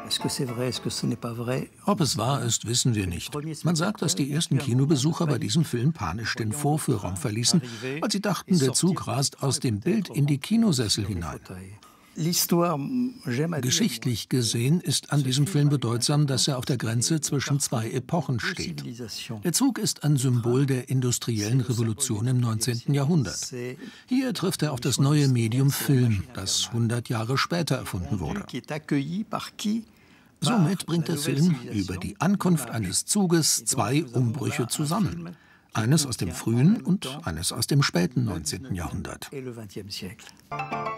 Ob es wahr ist, wissen wir nicht. Man sagt, dass die ersten Kinobesucher bei diesem Film panisch den Vorführraum verließen, weil sie dachten, der Zug rast aus dem Bild in die Kinosessel hinein. Geschichtlich gesehen ist an diesem Film bedeutsam, dass er auf der Grenze zwischen zwei Epochen steht. Der Zug ist ein Symbol der industriellen Revolution im 19. Jahrhundert. Hier trifft er auf das neue Medium Film, das 100 Jahre später erfunden wurde. Somit bringt der Film über die Ankunft eines Zuges zwei Umbrüche zusammen. Eines aus dem frühen und eines aus dem späten 19. Jahrhundert.